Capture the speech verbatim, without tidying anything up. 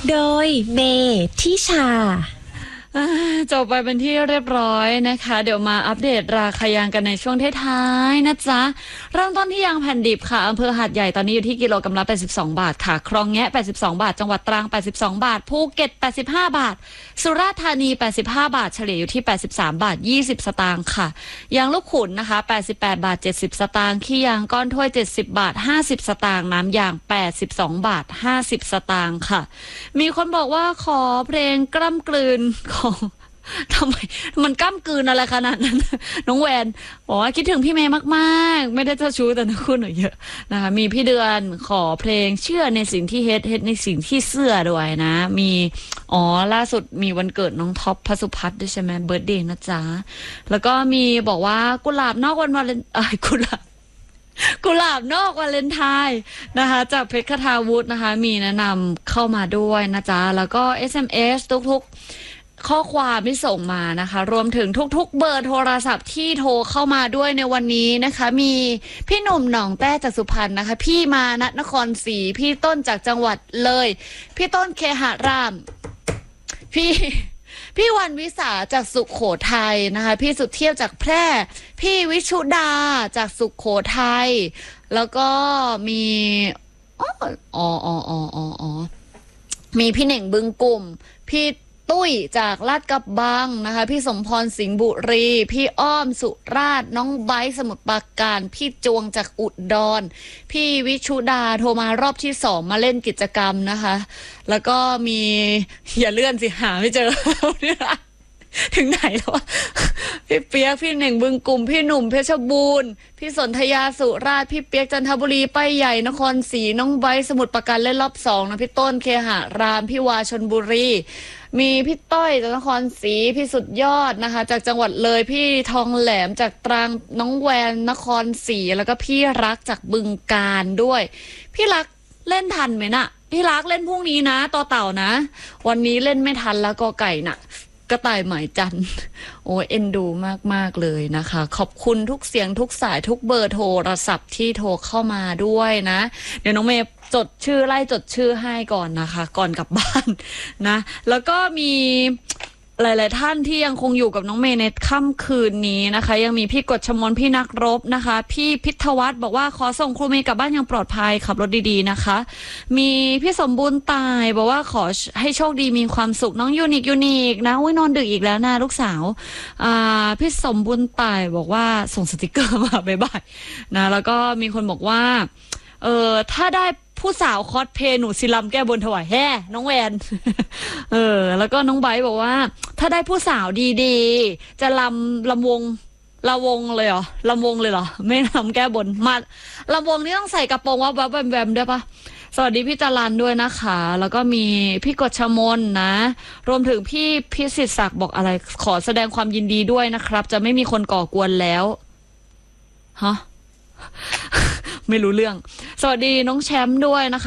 โดยเมทิชาจบไปเป็นที่เรียบร้อยนะคะเดี๋ยวมาอัปเดตราคายางกันในช่วงท้ายๆนะจ๊ะเริ่มต้นที่ยางแผ่นดิบค่ะอำเภอหาดใหญ่ตอนนี้อยู่ที่กิโลกรัมละแปดสิบสองบาทค่ะคลองแงะแปดสิบสองบาทจังหวัดตรังแปดสิบสองบาทภูเก็ตแปดสิบห้าบาทสุราษฎร์ธานีแปดสิบห้าบาทเฉลี่ยอยู่ที่แปดสิบสามบาทยี่สิบสตางค์ค่ะยางลูกขุนนะคะแปดสิบแปดบาทเจ็ดสิบสตางค์ขี้ยางก้อนถ้วยเจ็ดสิบบาทห้าสิบสตางค์น้ำยางแปดสิบสองบาทห้าสิบสตางค์ค่ะมีคนบอกว่าขอเพลงกล้ำกลืนของทำไมมันก้ำกืนอะไรขนาดนั้นน้องแวนบอกว่าคิดถึงพี่เมย์มากๆไม่ได้เจ้าชู้แต่นักคุณหน่อยเยอะนะคะมีพี่เดือนขอเพลงเชื่อในสิ่งที่เฮ็ดเฮ็ดในสิ่งที่เสื้อด้วยนะมีอ๋อล่าสุดมีวันเกิดน้องท็อปพสุพัฒน์ด้วยใช่ไหมเบิร์ธเดย์นะจ๊ะแล้วก็มีบอกว่ากุหลาบนอกวันวาเลนเอ้ยกุหลาบกุหลาบนอกวาเลนไทน์นะคะจากเพชรคทาวุฒินะคะมีแนะนำเข้ามาด้วยนะจ๊ะแล้วก็ เอส เอ็ม เอส ทุกๆข้อความที่ส่งมานะคะรวมถึงทุกๆเบอร์โทรศัพท์ที่โทรเข้ามาด้วยในวันนี้นะคะมีพี่หนุ่มหนองแต้จากสุพรรณนะคะพี่มานัทนครศรีพี่ต้นจากจังหวัดเลยพี่ต้นเคหารามพี่พี่วันวิสาจากสุขโขทัยนะคะพี่สุดเทียบจากแพร่พี่วิชุดาจากสุขโขทัยแล้วก็มีอ๋ออ๋ออ๋ออ๋ออ๋อมีพี่เหน่งบึงกลุ่มพี่ตุ้ยจากลาดกระบังนะคะพี่สมพรสิงห์บุรีพี่อ้อมสุราษฎร์น้องไบร์ทสมุทรปราการพี่จวงจากอุดรพี่วิชุดาโทรมารอบที่สองมาเล่นกิจกรรมนะคะแล้วก็มีอย่าเลื่อนสิหาไม่เจอ ถึงไหนแล้วพี่เปียกพี่เหน่งบึงกลุ่มพี่หนุ่มเพชรบูรณ์พี่สนธยาสุราษฎร์พี่เปียกจันทบุรีป้ายใหญ่นครศรีน้องไบร์ทสมุทรปราการเล่นรอบสองนะพี่ต้นเคหารามพี่วาชลบุรีมีพี่ต้อยจากนครศรีพี่สุดยอดนะคะจากจังหวัดเลยพี่ทองแหลมจากตรังน้องแวนนครศรีแล้วก็พี่รักจากบึงกาฬด้วยพี่รักเล่นทันไหมนะพี่รักเล่นพรุ่งนี้นะต่อเต่านะวันนี้เล่นไม่ทันแล้วก็ไก่น่ะกระต่ายหมายจันโอ้เอ็นดูมากๆเลยนะคะขอบคุณทุกเสียงทุกสายทุกเบอร์โทรศัพท์ที่โทรเข้ามาด้วยนะเดี๋ยวน้องเมย์จดชื่อไล่จดชื่อให้ก่อนนะคะก่อนกลับบ้านนะแล้วก็มีหลายๆท่านที่ยังคงอยู่กับน้องเมย์ในค่ำคืนนี้นะคะยังมีพี่กฎชมนพี่นักรบนะคะพี่พิทวัฒน์บอกว่าขอส่งครูเมย์กลับบ้านอย่างปลอดภัยขับรถดีๆนะคะมีพี่สมบูรณ์ตายบอกว่าขอให้โชคดีมีความสุขน้องยูนิคยูนิคนะอุ้ยนอนดึกอีกแล้วนะลูกสาวอ่าพี่สมบูรณ์ตายบอกว่าส่งสติกเกอร์มาบ๊ายบายนะแล้วก็มีคนบอกว่าเออถ้าได้ผู้สาวคอสเพย์หนูศิลำแก้บนถวายแฮ่น้องแวนเออแล้วก็น้องไบร์ทบอกว่าถ้าได้ผู้สาวดีๆจะลำลำวงลำวงเลยเหรอลำวงเลยเหรอไม่ลำแก้บนมาลำวงนี่ต้องใส่กระโปรงว่าแวมแวมด้วยปะสวัสดีพี่จรันด้วยนะคะแล้วก็มีพี่กฎชมนนะรวมถึงพี่พิสิทธิ์ศักดิ์บอกอะไรขอแสดงความยินดีด้วยนะครับจะไม่มีคนก่อกวนแล้วฮะไม่รู้เรื่องสวัสดีน้องแชมป์ด้วยนะคะ